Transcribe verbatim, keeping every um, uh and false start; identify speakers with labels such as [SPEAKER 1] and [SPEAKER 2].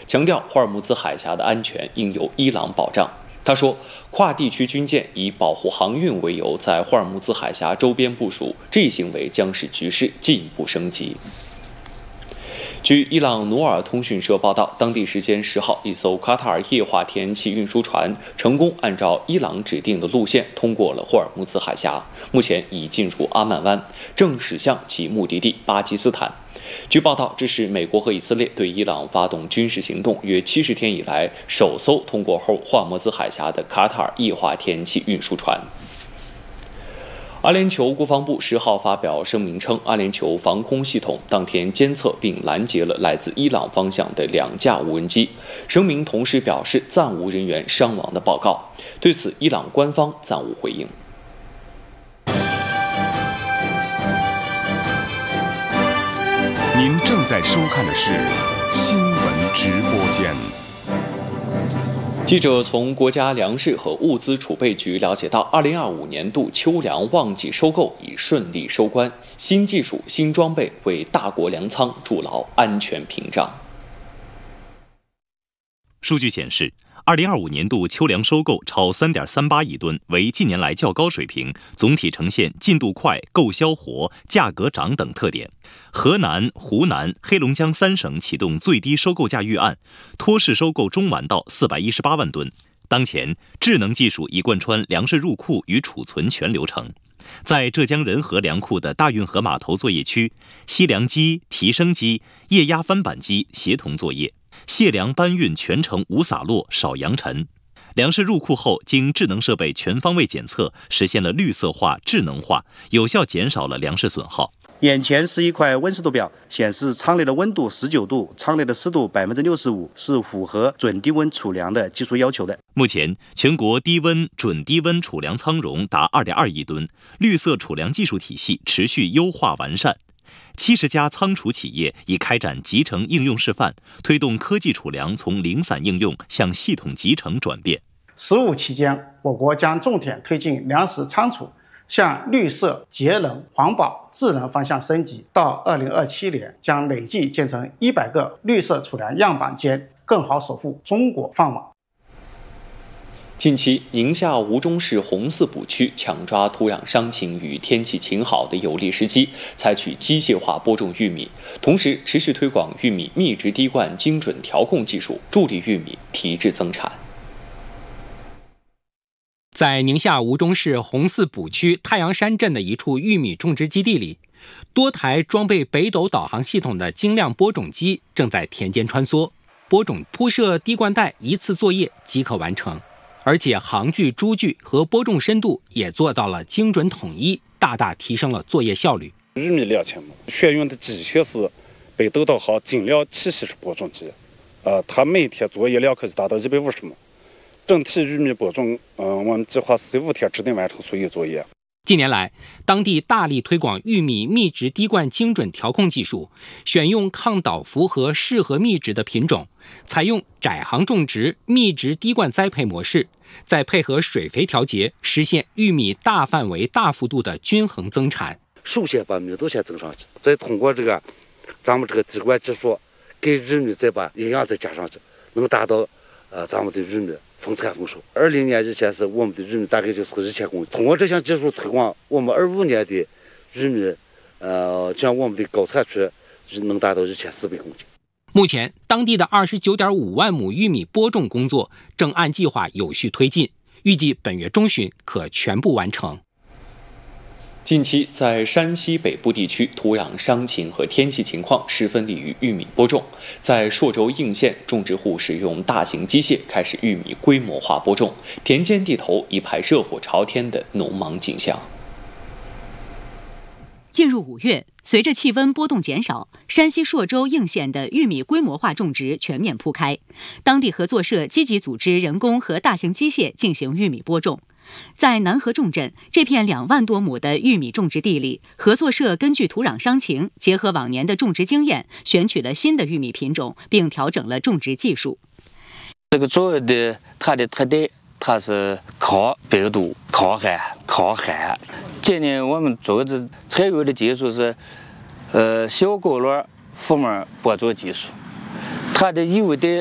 [SPEAKER 1] 强调霍尔木兹海峡的安全应由伊朗保障。他说，跨地区军舰以保护航运为由在霍尔木兹海峡周边部署，这一行为将使局势进一步升级。据伊朗努尔通讯社报道，当地时间十号，一艘卡塔尔液化天然气运输船成功按照伊朗指定的路线通过了霍尔木兹海峡，目前已进入阿曼湾，正驶向其目的地巴基斯坦。据报道，这是美国和以色列对伊朗发动军事行动约七十天以来首艘通过霍尔木兹海峡的卡塔尔液化天然气运输船。阿联酋国防部十号发表声明称，阿联酋防空系统当天监测并拦截了来自伊朗方向的两架无人机。声明同时表示暂无人员伤亡的报告。对此，伊朗官方暂无回应。
[SPEAKER 2] 您正在收看的是新闻直播间。
[SPEAKER 1] 记者从国家粮食和物资储备局了解到，二零二五年度秋粮旺季收购已顺利收官，新技术、新装备为大国粮仓筑牢安全屏障。
[SPEAKER 3] 数据显示，二零二五年度秋粮收购超 三点三八亿吨，为近年来较高水平，总体呈现进度快、购销活、价格涨等特点。河南、湖南、黑龙江三省启动最低收购价预案，托市收购中完到四百一十八万吨。当前，智能技术已贯穿粮食入库与储存全流程。在浙江仁和粮库的大运河码头作业区，吸粮机、提升机、液压翻板机协同作业，卸粮搬运全程无洒落、少扬尘。粮食入库后，经智能设备全方位检测，实现了绿色化、智能化，有效减少了粮食损耗。
[SPEAKER 4] 眼前是一块温湿度表，显示舱内的温度十九度，舱内的湿度百分之六十五，是符合准低温储粮的技术要求的。
[SPEAKER 3] 目前，全国低温、准低温储粮仓容达 二点二亿吨，绿色储粮技术体系持续优化完善。七十家仓储企业已开展集成应用示范，推动科技储粮从零散应用向系统集成转变。
[SPEAKER 5] 十五期间，我国将重点推进粮食仓储向绿色、节能、环保、智能方向升级，到二零二七年将累计建成一百个绿色储粮样板间，更好守护中国饭碗。
[SPEAKER 1] 近期，宁夏吴忠市红四补区抢抓土壤伤晴与天气晴好的有利时机，采取机械化播种玉米，同时持续推广玉米密植滴灌精准调控技术，助力玉米提质增产。
[SPEAKER 6] 在宁夏吴忠市红四补区太阳山镇的一处玉米种植基地里，多台装备北斗导航系统的精亮播种机正在田间穿梭，播种铺设滴灌带一次作业即可完成，而且行距、株距和播种深度也做到了精准统一，大大提升了作业效率。
[SPEAKER 7] 玉米两千亩，选用的机械是北斗导航精亮七十播种机，呃，它每天作业量可以达到一百五十亩。整体玉米播种，嗯、呃，我们计划四十五天之内完成所有作业。
[SPEAKER 6] 近年来，当地大力推广玉米密植滴灌精准调控技术，选用抗倒伏和适合密植的品种，采用窄行种植、密植滴灌栽培模式，再配合水肥调节，实现玉米大范围、大幅度的均衡增产。
[SPEAKER 8] 首先把密度先增上去，再通过这个咱们这个滴灌技术，给玉米再把营养再加上去，能达到呃咱们的玉米丰产丰收。二零年以前是我们的玉米大概就是一千公斤，通过这项技术推广，我们二五年的玉米，呃，将我们的高产区能达到一千四百公斤。
[SPEAKER 6] 目前，当地的二十九点五万亩玉米播种工作正按计划有序推进，预计本月中旬可全部完成。
[SPEAKER 1] 近期，在山西北部地区，土壤伤晴和天气情况十分利于玉米播种。在朔州应县，种植户使用大型机械开始玉米规模化播种，田间地头一派热火朝天的农忙景象。
[SPEAKER 9] 进入五月，随着气温波动减少，山西朔州应县的玉米规模化种植全面铺开。当地合作社积极组织人工和大型机械进行玉米播种。在南河重镇这片两万多亩的玉米种植地里，合作社根据土壤伤情，结合往年的种植经验，选取了新的玉米品种，并调整了种植技术。
[SPEAKER 10] 这个主要的它的特点，它是抗病毒、抗旱、抗旱。今年我们做的采用的技术是，呃，小锅轮覆膜播种技术，它的有的